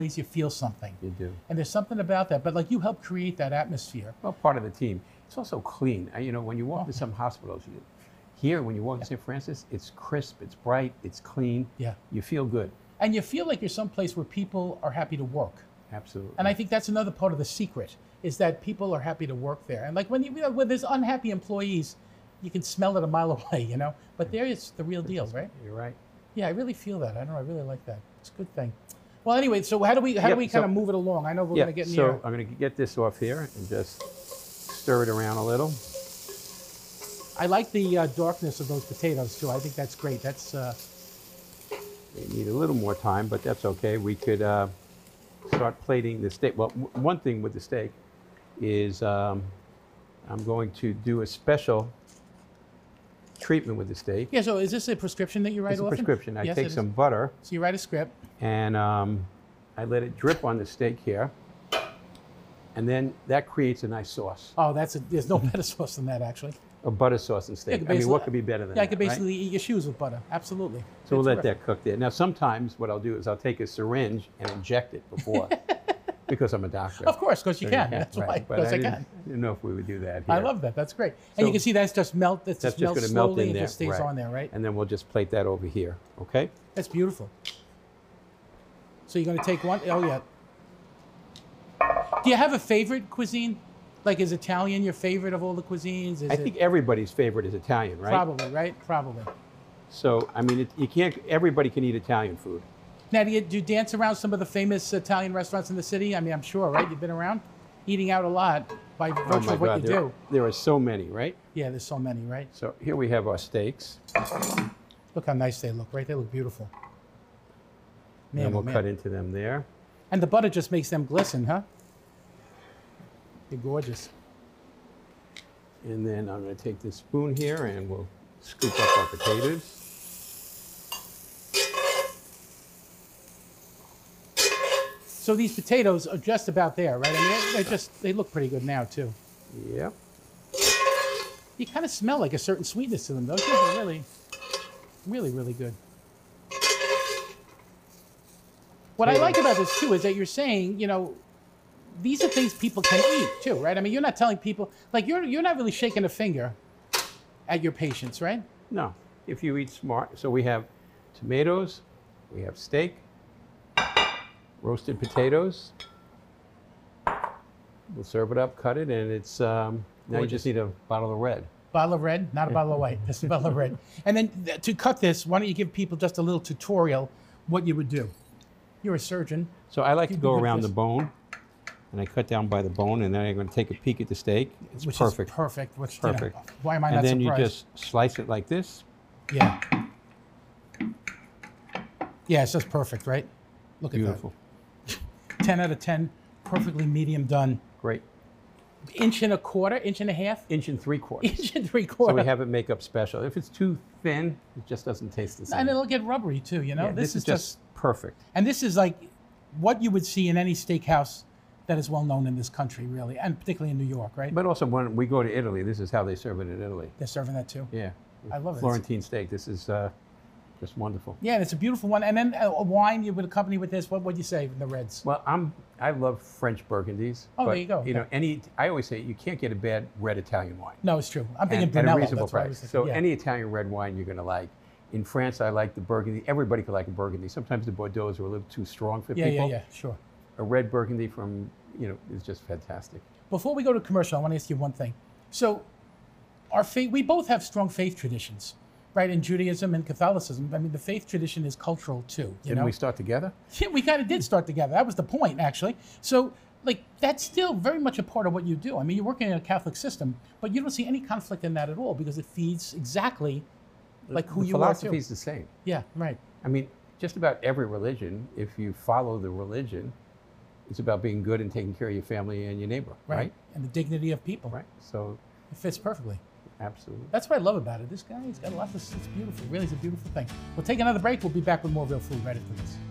you feel something. You do. And there's something about that. But like you help create that atmosphere. Well, part of the team. It's also clean. You know, when you walk to some hospitals, here, when you walk to St. Francis, it's crisp, it's bright, it's clean. Yeah. You feel good. And you feel like you're someplace where people are happy to work. Absolutely. And I think that's another part of the secret, is that people are happy to work there. And like when when there's unhappy employees, you can smell it a mile away, you know? But there is the real deal, right? You're right. Yeah, I really feel that. I don't know, I really like that. It's a good thing. Well, anyway, so how do we kind of move it along? I know we're going to get in here. So I'm going to get this off here and just stir it around a little. I like the darkness of those potatoes too. I think that's great. That's They need a little more time, but that's okay. We could start plating the steak. Well, one thing with the steak is I'm going to do a special treatment with the steak. yeah. So is this a prescription that you write It's a often? prescription. I Yes, take it is. some butter So you write a script. and I let it drip on the steak here. And then that creates a nice sauce. Oh, there's no better sauce than that, actually. A butter sauce and steak. I mean, what could be better than Yeah, that, I could basically eat your shoes with butter. Absolutely. So we'll It's let that cook there. Now, sometimes what I'll do is I'll take a syringe and inject it before, because I'm a doctor. Of course, because you So can. That's right. why, But because I didn't- can. didn't know if we would do that here. I love that. That's great. And So you can see that's just melt. That's That's just just melts going to melt slowly in and there. just stays on there, right? And then we'll just plate that over here, okay? That's beautiful. So you're going to take one. Oh, yeah. Do you have a favorite cuisine? Like, is Italian your favorite of all the cuisines? I think everybody's favorite is Italian, right? Probably, right? Probably. So, I mean, you can't, everybody can eat Italian food. Now, do you dance around some of the famous Italian restaurants in the city? I mean, I'm sure, right? You've been around eating out a lot by virtue Oh my of what God, you there, do. there are so many, right? Yeah, there's so many, right? So here we have our steaks. Look how nice they look, right? They look beautiful. Man, And oh, we'll man. cut into them there. And the butter just makes them glisten, huh? They're gorgeous. And then I'm going to take this spoon here and we'll scoop up our potatoes. So these potatoes are just about there, right? I mean, they look pretty good now, too. Yep. You kind of smell like a certain sweetness to them, don't you? They're really, really, really good. What I like about this, too, is that you're saying, you know, these are things people can eat, too, right? I mean, you're not telling people, like, you're not really shaking a finger at your patients, right? No, if you eat smart. So we have tomatoes, we have steak, roasted potatoes. We'll serve it up, cut it, and it's, now you just need a bottle of red. Bottle of red, not a bottle of white, just a bottle of red. And then to cut this, why don't you give people just a little tutorial what you would do? You're a surgeon. So I like to You'd be go good at around this. the bone, and I cut down by the bone, and then I'm going to take a peek at the steak. It's Which perfect. is perfect. Which, Perfect. You know, why am I And not then surprised? you just slice it like this. Yeah. Yeah, it's just perfect, right? Look Beautiful. at that. 10 out of 10, perfectly medium done. Great. Inch and a quarter, inch and a half, Inch and 3/4. inch and 3/4. So we have it make up special. If it's too thin, it just doesn't taste the same. And it'll get rubbery too, you know? Yeah, this is just perfect. And this is like what you would see in any steakhouse that is well known in this country, really, and particularly in New York, right? But also when we go to Italy, this is how they serve it in Italy. They're serving that too. Yeah. I love it. Florentine steak. This is just wonderful. Yeah, and it's a beautiful one. And then a wine you would accompany with this. What would you say in the reds? Well, I love French Burgundies. Oh, but, there you go. You know, I always say you can't get a bad red Italian wine. No, it's true. I'm thinking At a Brunello. reasonable That's what I price. was thinking. So Yeah. any Italian red wine you're going to like. In France, I like the Burgundy. Everybody could like a Burgundy. Sometimes the Bordeaux's are a little too strong for people. Yeah, sure. A red Burgundy from, you know, is just fantastic. Before we go to commercial, I want to ask you one thing. So, our faith, we both have strong faith traditions, right? In Judaism and Catholicism. I mean, the faith tradition is cultural too. You Didn't know? we start together? Yeah, we kind of did start together. That was the point, actually. So, like, that's still very much a part of what you do. I mean, you're working in a Catholic system, but you don't see any conflict in that at all because it feeds exactly like who the you are philosophy too. is the same. Yeah, right. I mean, just about every religion, if you follow the religion, it's about being good and taking care of your family and your neighbor, right? And the dignity of people. Right. So, It fits perfectly. absolutely. That's what I love about it. This guy, he's got a lot of, it's beautiful. Really, it's a beautiful thing. We'll take another break. We'll be back with more Real Food right after this.